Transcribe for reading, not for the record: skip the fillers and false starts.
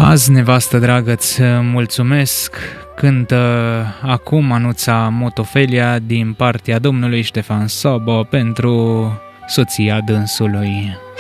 Azi, nevastă dragă, îți mulțumesc. Cântă acum Anuța Motofelia din partea domnului Ștefan Sobo pentru soția dânsului.